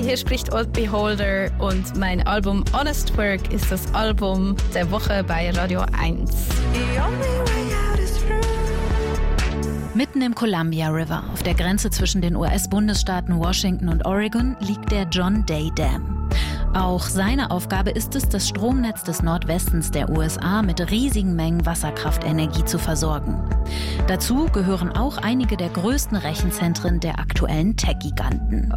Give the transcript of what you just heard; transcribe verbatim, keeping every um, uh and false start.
hier spricht Old Beholder und mein Album Honest Work ist das Album der Woche bei Radio eins. Mitten im Columbia River, auf der Grenze zwischen den U S-Bundesstaaten Washington und Oregon, liegt der John Day Dam. Auch seine Aufgabe ist es, das Stromnetz des Nordwestens der U S A mit riesigen Mengen Wasserkraftenergie zu versorgen. Dazu gehören auch einige der größten Rechenzentren der aktuellen Tech-Giganten.